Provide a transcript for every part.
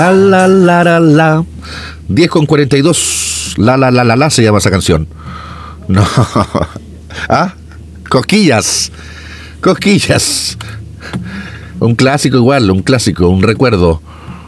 La. 10:42. La se llama esa canción. No. ¿Ah? Cosquillas. Un clásico igual, un recuerdo.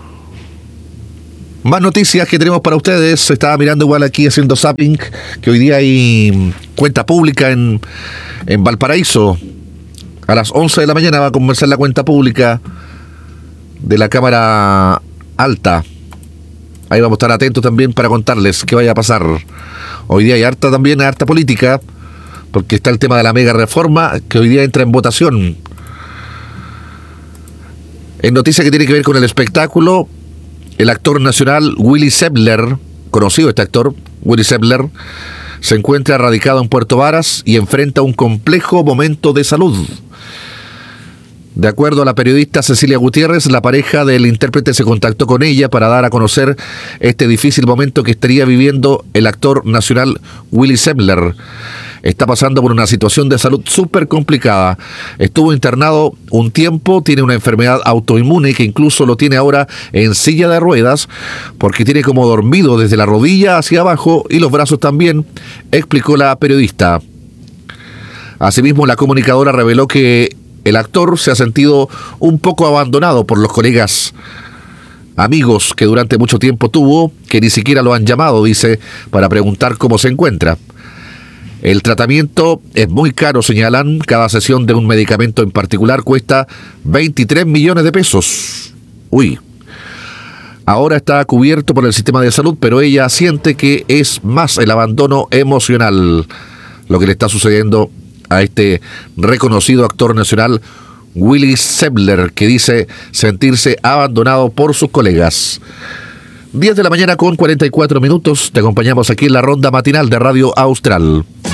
Más noticias que tenemos para ustedes. Estaba mirando igual aquí haciendo zapping, que hoy día hay cuenta pública en Valparaíso. A las 11 de la mañana va a comenzar la cuenta pública de la Cámara Alta. Ahí vamos a estar atentos también para contarles qué vaya a pasar. Hoy día hay harta política, porque está el tema de la mega reforma que hoy día entra en votación. En noticia que tiene que ver con el espectáculo, el actor nacional Willy Sebler, conocido este actor, Willy Sebler, se encuentra radicado en Puerto Varas y enfrenta un complejo momento de salud. De acuerdo a la periodista Cecilia Gutiérrez, la pareja del intérprete se contactó con ella para dar a conocer este difícil momento que estaría viviendo el actor nacional Willy Sebler. Está pasando por una situación de salud súper complicada. Estuvo internado un tiempo, tiene una enfermedad autoinmune que incluso lo tiene ahora en silla de ruedas porque tiene como dormido desde la rodilla hacia abajo y los brazos también, explicó la periodista. Asimismo, la comunicadora reveló que el actor se ha sentido un poco abandonado por los colegas, amigos que durante mucho tiempo tuvo, que ni siquiera lo han llamado, dice, para preguntar cómo se encuentra. El tratamiento es muy caro, señalan. Cada sesión de un medicamento en particular cuesta 23 millones de pesos. Uy. Ahora está cubierto por el sistema de salud, pero ella siente que es más el abandono emocional lo que le está sucediendo a este reconocido actor nacional Willy Sebler, que dice sentirse abandonado por sus colegas. 10 de la mañana con 44 minutos. Te acompañamos aquí en la ronda matinal de Radio Austral.